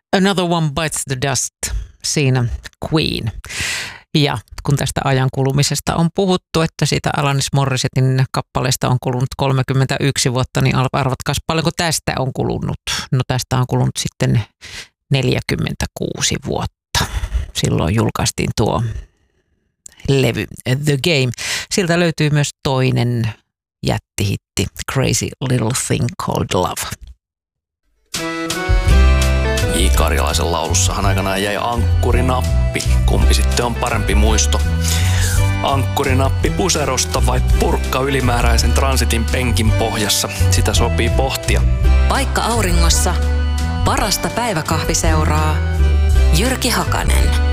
Another One Bites the Dust, siinä Queen. Ja kun tästä ajan kulumisesta on puhuttu, että siitä Alanis Morissettin kappaleesta on kulunut 31 vuotta, niin arvatkaas paljonko tästä on kulunut. No tästä on kulunut sitten 46 vuotta. Silloin julkaistiin tuo levy The Game. Siltä löytyy myös toinen jättihitti, Crazy Little Thing Called Love. J. Karjalaisen laulussahan aikanaan jäi ankkurinappi. Kumpi sitten on parempi muisto? Ankkurinappi puserosta vai purkka ylimääräisen transitin penkin pohjassa? Sitä sopii pohtia. Paikka auringossa, parasta päiväkahviseuraa. Jyrki Hakanen.